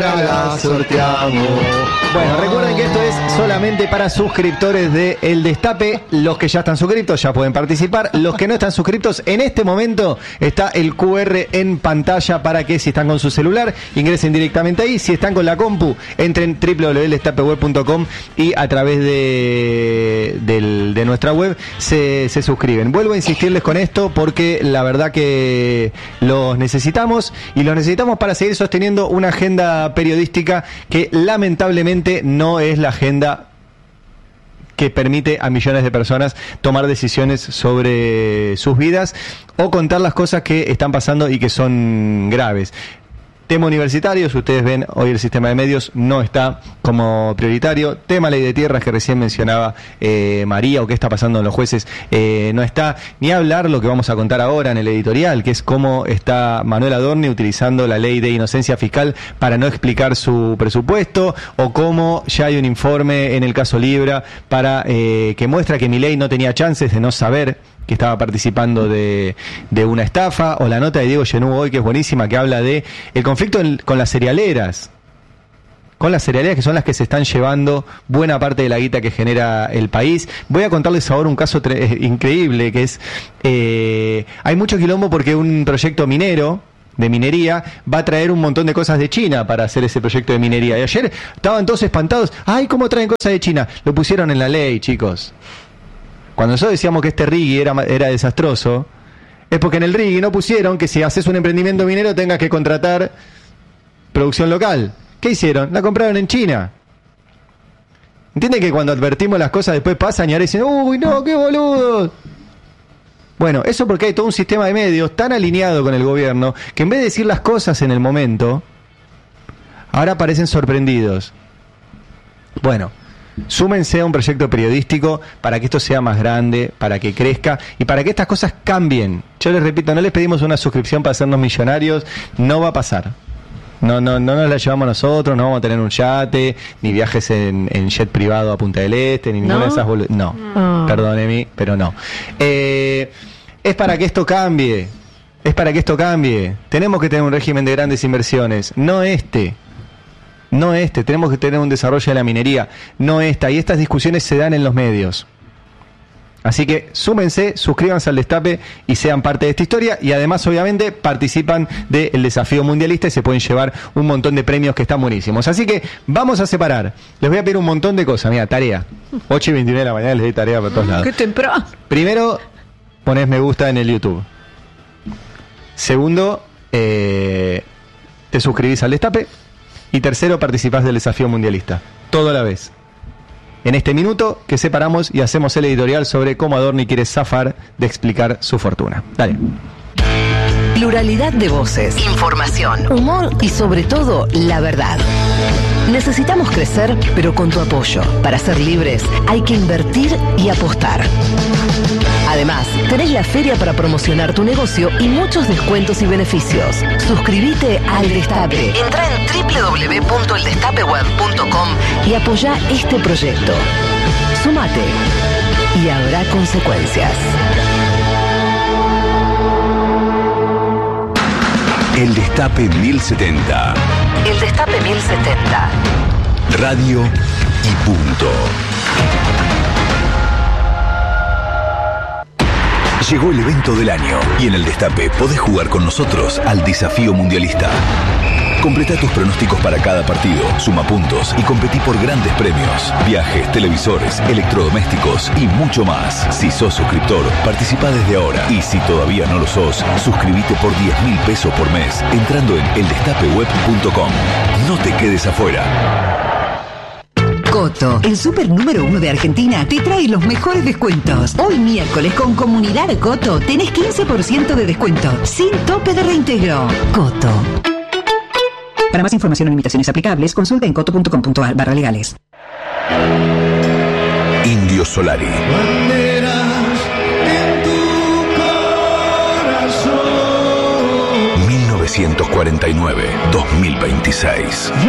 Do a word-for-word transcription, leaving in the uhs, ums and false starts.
ahora la sorteamos. Bueno, recuerden que esto es solamente para suscriptores de El Destape. Los que ya están suscriptos ya pueden participar. Los que no están suscriptos, en este momento está el cu erre en pantalla para que si están con su celular ingresen directamente ahí. Si están con la compu, entren doble u doble u doble u punto el destape web punto com y a través de, del, de nuestra web se, se suscriben. Vuelvo a insistirles con esto porque la verdad que los necesitamos y los necesitamos para seguir sosteniendo una agenda periodística que lamentablemente no es la agenda que permite a millones de personas tomar decisiones sobre sus vidas o contar las cosas que están pasando y que son graves. Tema universitarios, ustedes ven, hoy el sistema de medios no está como prioritario. Tema ley de tierras que recién mencionaba eh, María, o qué está pasando en los jueces, eh, no está. Ni hablar lo que vamos a contar ahora en el editorial, que es cómo está Manuel Adorni utilizando la ley de inocencia fiscal para no explicar su presupuesto, o cómo ya hay un informe en el caso Libra para eh, que muestra que Milei no tenía chances de no saber que estaba participando de, de una estafa, o la nota de Diego Genú hoy, que es buenísima, que habla de el conflicto en, con las cerealeras, con las cerealeras que son las que se están llevando buena parte de la guita que genera el país. Voy a contarles ahora un caso tre- increíble, que es, eh, hay mucho quilombo porque un proyecto minero, de minería, va a traer un montón de cosas de China para hacer ese proyecto de minería. Y ayer estaban todos espantados, ay, ¿cómo traen cosas de China? Lo pusieron en la ley, chicos. Cuando nosotros decíamos que este rigui era, era desastroso, es porque en el rigui no pusieron que si haces un emprendimiento minero tengas que contratar producción local. ¿Qué hicieron? La compraron en China. ¿Entienden que cuando advertimos las cosas después pasan y ahora dicen, uy, no, qué boludo? Bueno, eso porque hay todo un sistema de medios tan alineado con el gobierno que en vez de decir las cosas en el momento, ahora parecen sorprendidos. Bueno, súmense a un proyecto periodístico para que esto sea más grande, para que crezca y para que estas cosas cambien. Yo les repito, no les pedimos una suscripción para hacernos millonarios, no va a pasar. No, no, no nos la llevamos nosotros, no vamos a tener un yate, ni viajes en, en jet privado a Punta del Este, ni ninguna ¿No? de esas boludas. No, Oh. perdóneme, pero no. Eh, es para que esto cambie, es para que esto cambie. Tenemos que tener un régimen de grandes inversiones, no este. No este, tenemos que tener un desarrollo de la minería, no esta, y estas discusiones se dan en los medios. Así que súmense, suscríbanse al Destape y sean parte de esta historia, y además obviamente participan del desafío mundialista y se pueden llevar un montón de premios que están buenísimos. Así que vamos a separar, les voy a pedir un montón de cosas, mira, tarea, ocho y veintinueve de la mañana les doy tarea por todos lados. Qué temprano. Primero, ponés me gusta en el YouTube. Segundo, eh, te suscribís al Destape. Y tercero, participás del desafío mundialista. Todo a la vez. En este minuto que separamos y hacemos el editorial sobre cómo Adorni quiere zafar de explicar su fortuna. Dale. Pluralidad de voces, información, humor y sobre todo la verdad. Necesitamos crecer, pero con tu apoyo. Para ser libres hay que invertir y apostar. Además, tenés la feria para promocionar tu negocio y muchos descuentos y beneficios. Suscríbete al Destape. Entra en doble u doble u doble u punto el destape web punto com y apoya este proyecto. Súmate y habrá consecuencias. El Destape mil setenta. El Destape mil setenta. Radio y punto. Llegó el evento del año y en el Destape podés jugar con nosotros al desafío mundialista. Completa tus pronósticos para cada partido, suma puntos y competí por grandes premios, viajes, televisores, electrodomésticos y mucho más. Si sos suscriptor, participa desde ahora. Y si todavía no lo sos, suscríbete por diez mil pesos por mes entrando en el destape web punto com. No te quedes afuera. Coto, el super número uno de Argentina, te trae los mejores descuentos. Hoy miércoles con Comunidad Coto tenés quince por ciento de descuento, sin tope de reintegro. Coto. Para más información o limitaciones aplicables, consulta en coto punto com punto ar barra legales. Indio Solari. mil novecientos cuarenta y nueve a dos mil veintiséis.